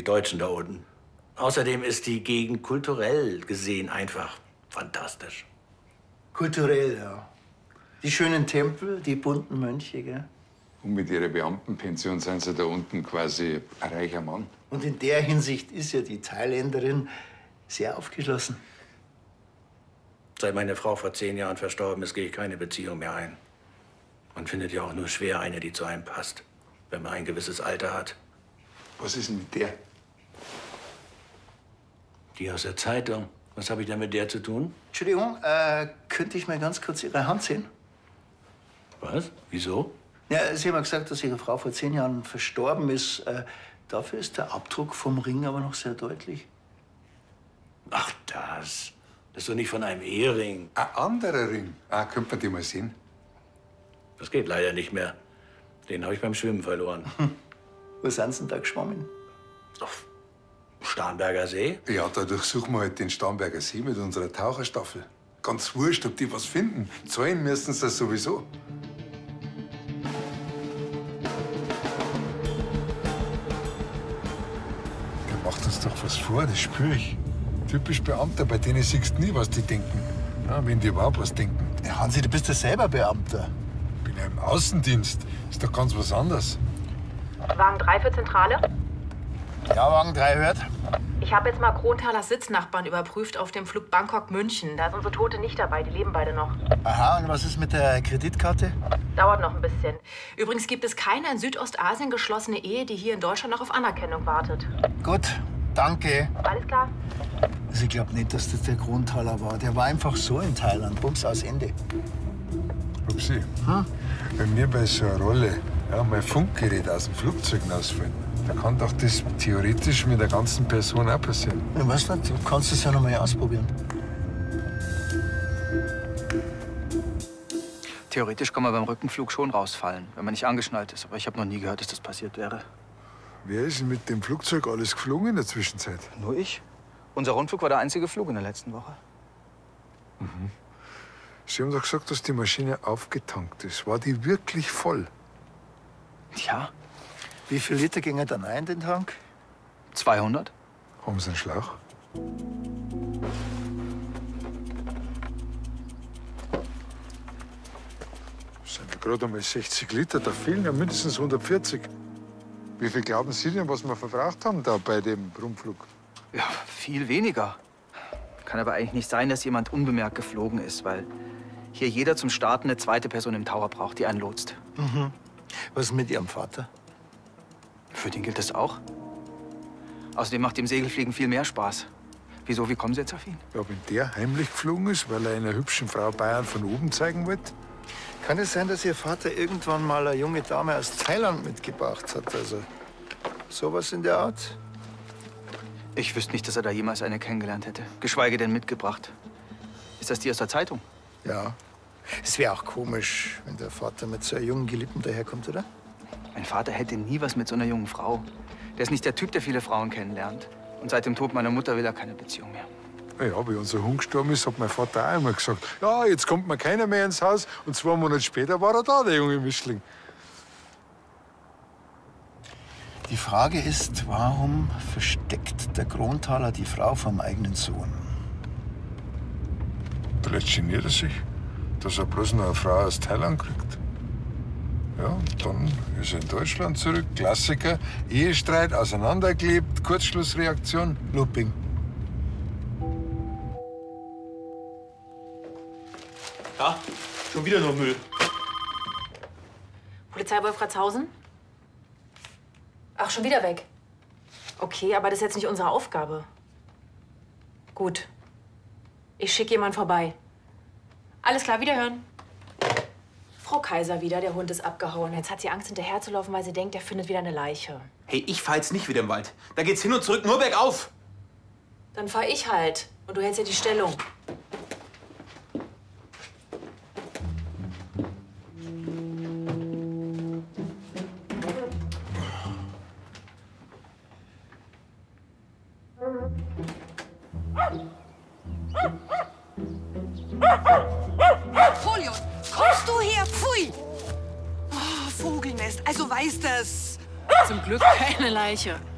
die Deutschen da unten. Außerdem ist die Gegend kulturell gesehen einfach fantastisch. Kulturell, ja. Die schönen Tempel, die bunten Mönche, gell? Und mit ihrer Beamtenpension sind sie da unten quasi ein reicher Mann. Und in der Hinsicht ist ja die Thailänderin sehr aufgeschlossen. Seit meine Frau vor 10 Jahren verstorben ist, gehe ich keine Beziehung mehr ein. Man findet ja auch nur schwer eine, die zu einem passt, wenn man ein gewisses Alter hat. Was ist denn mit der? Die aus der Zeitung. Was habe ich denn mit der zu tun? Entschuldigung, könnte ich mal ganz kurz Ihre Hand sehen? Was? Wieso? Ja, Sie haben ja gesagt, dass Ihre Frau vor 10 Jahren verstorben ist. Dafür ist der Abdruck vom Ring aber noch sehr deutlich. Ach, das. Das ist doch nicht von einem Ehering. Ein anderer Ring. Ah, könnte man den mal sehen? Das geht leider nicht mehr. Den habe ich beim Schwimmen verloren. Wo sind Sie denn da geschwommen? Auf Starnberger See? Ja, da durchsuchen wir halt den Starnberger See mit unserer Taucherstaffel. Ganz wurscht, ob die was finden. Zahlen müssen sie das sowieso. Der macht uns doch was vor, das spüre ich. Typisch Beamter, bei denen siehst du nie, was die denken. Ja, wenn die überhaupt was denken. Ja, Hansi, du bist ja selber Beamter. Ich bin ja im Außendienst. Ist doch ganz was anderes. Wagen 3 für Zentrale? Ja, Wagen 3 hört. Ich habe jetzt mal Kronthalers Sitznachbarn überprüft auf dem Flug Bangkok-München. Da ist unsere Tote nicht dabei, die leben beide noch. Aha, und was ist mit der Kreditkarte? Dauert noch ein bisschen. Übrigens gibt es keine in Südostasien geschlossene Ehe, die hier in Deutschland noch auf Anerkennung wartet. Gut, danke. Alles klar? Also ich glaube nicht, dass das der Kronthaler war. Der war einfach so in Thailand. Bums, aus Ende. Upsi. Wenn mir bei so einer Rolle mein Funkgerät aus dem Flugzeug rausfällt, dann kann doch das theoretisch mit der ganzen Person auch passieren. Ich weiß nicht, du kannst es ja noch mal ausprobieren. Theoretisch kann man beim Rückenflug schon rausfallen, wenn man nicht angeschnallt ist. Aber ich habe noch nie gehört, dass das passiert wäre. Wer ist denn mit dem Flugzeug alles geflogen in der Zwischenzeit? Nur ich. Unser Rundflug war der einzige Flug in der letzten Woche. Sie haben doch gesagt, dass die Maschine aufgetankt ist. War die wirklich voll? Ja, Wie viel Liter ging er dann ein in den Tank? 200. Haben Sie einen Schlauch? Das sind ja gerade einmal 60 Liter. Da fehlen ja mindestens 140. Wie viel glauben Sie denn, was wir verbraucht haben da bei dem Rundflug? Ja, viel weniger. Kann aber eigentlich nicht sein, dass jemand unbemerkt geflogen ist, weil hier jeder zum Starten eine zweite Person im Tower braucht, die einen lotst. Was ist mit Ihrem Vater? Für den gilt das auch. Außerdem macht dem Segelfliegen viel mehr Spaß. Wieso, wie kommen Sie jetzt auf ihn? Ja, wenn der heimlich geflogen ist, weil er einer hübschen Frau Bayern von oben zeigen wollte? Kann es sein, dass Ihr Vater irgendwann mal eine junge Dame aus Thailand mitgebracht hat? Also sowas in der Art? Ich wüsste nicht, dass er da jemals eine kennengelernt hätte. Geschweige denn mitgebracht. Ist das die aus der Zeitung? Ja. Es wäre auch komisch, wenn der Vater mit so einer jungen Geliebten daherkommt, oder? Mein Vater hätte nie was mit so einer jungen Frau. Der ist nicht der Typ, der viele Frauen kennenlernt. Und seit dem Tod meiner Mutter will er keine Beziehung mehr. Ja, wie unser Hund gestorben ist, hat mein Vater auch immer gesagt, ja, jetzt kommt mir keiner mehr ins Haus. Und 2 Monate später war er da, der junge Mischling. Die Frage ist, warum versteckt der Kronthaler die Frau vom eigenen Sohn? Vielleicht geniert er sich, dass er bloß noch eine Frau aus Thailand kriegt. Ja, und dann ist er in Deutschland zurück. Klassiker, Ehestreit, auseinandergelebt, Kurzschlussreaktion. Looping. Ja, schon wieder nur Müll. Polizei Wolfratshausen? Ach, schon wieder weg. Okay, aber das ist jetzt nicht unsere Aufgabe. Gut. Ich schicke jemanden vorbei. Alles klar, wiederhören. Frau Kaiser wieder, der Hund ist abgehauen. Jetzt hat sie Angst, hinterherzulaufen, weil sie denkt, er findet wieder eine Leiche. Hey, ich fahr jetzt nicht wieder im Wald. Da geht's hin und zurück nur bergauf. Dann fahr ich halt. Und du hältst ja die Stellung. Folion, kommst du her? Pfui! Oh, Vogelnest, also weiß das. Zum Glück keine Leiche.